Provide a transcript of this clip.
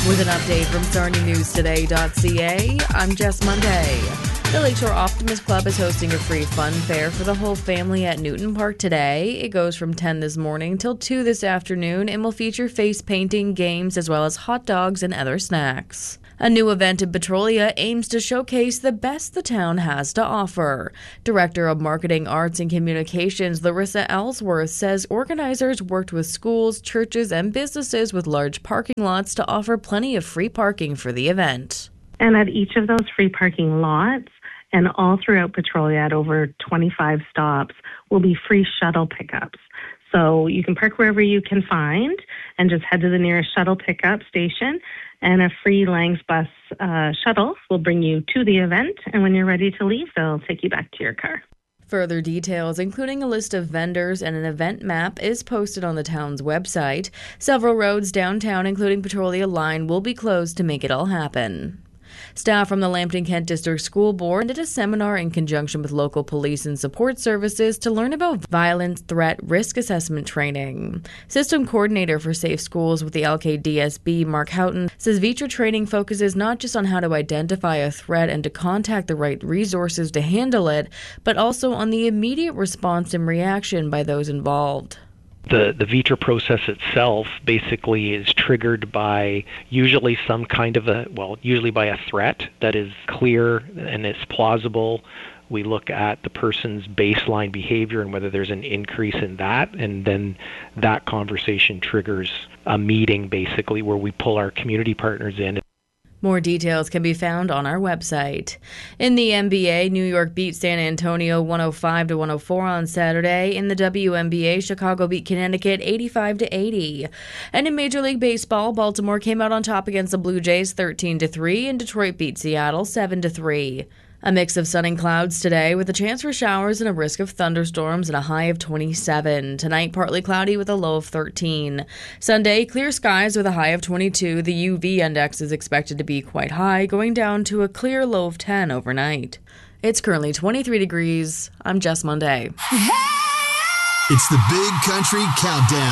With an update from SarniNewsToday.ca, I'm Jess Monday. The Lakeshore Optimist Club is hosting a free fun fair for the whole family at Newton Park today. It goes from 10 this morning till 2 this afternoon and will feature face painting, games, as well as hot dogs and other snacks. A new event in Petrolia aims to showcase the best the town has to offer. Director of Marketing, Arts and Communications, Larissa Ellsworth, says organizers worked with schools, churches, and businesses with large parking lots to offer plenty of free parking for the event. And at each of those free parking lots, and all throughout Petrolia at over 25 stops, will be free shuttle pickups. So you can park wherever you can find and just head to the nearest shuttle pickup station, and a free Langs bus shuttle will bring you to the event, and when you're ready to leave, they'll take you back to your car. Further details, including a list of vendors and an event map, is posted on the town's website. Several roads downtown, including Petrolia Line, will be closed to make it all happen. Staff from the Lambton Kent District School Board did a seminar in conjunction with local police and support services to learn about violence threat risk assessment training. System coordinator for Safe Schools with the LKDSB, Mark Houghton, says VITRA training focuses not just on how to identify a threat and to contact the right resources to handle it, but also on the immediate response and reaction by those involved. The VITRA process itself basically is triggered by usually some kind of usually by a threat that is clear and it's plausible. We look at the person's baseline behavior and whether there's an increase in that, and then that conversation triggers a meeting basically where we pull our community partners in. More details can be found on our website. In the NBA, New York beat San Antonio 105-104 on Saturday. In the WNBA, Chicago beat Connecticut 85-80. And in Major League Baseball, Baltimore came out on top against the Blue Jays 13-3, and Detroit beat Seattle 7-3. A mix of sun and clouds today with a chance for showers and a risk of thunderstorms and a high of 27. Tonight, partly cloudy with a low of 13. Sunday, clear skies with a high of 22. The UV index is expected to be quite high, going down to a clear low of 10 overnight. It's currently 23 degrees. I'm Jess Monday. It's the Big Country Countdown.